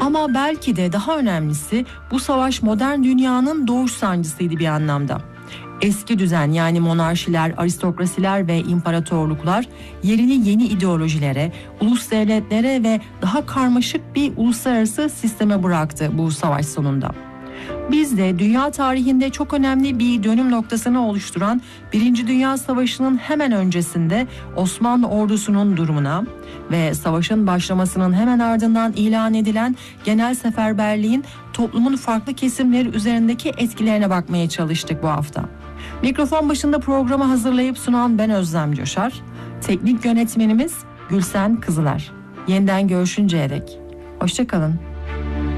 Ama belki de daha önemlisi bu savaş modern dünyanın doğuş sancısıydı bir anlamda. Eski düzen yani monarşiler, aristokrasiler ve imparatorluklar yerini yeni ideolojilere, ulus devletlere ve daha karmaşık bir uluslararası sisteme bıraktı bu savaş sonunda. Biz de dünya tarihinde çok önemli bir dönüm noktasını oluşturan Birinci Dünya Savaşı'nın hemen öncesinde Osmanlı ordusunun durumuna ve savaşın başlamasının hemen ardından ilan edilen genel seferberliğin toplumun farklı kesimleri üzerindeki etkilerine bakmaya çalıştık bu hafta. Mikrofon başında programı hazırlayıp sunan ben Özlem Coşar, teknik yönetmenimiz Gülsen Kızılar. Yeniden görüşünceye dek hoşça kalın.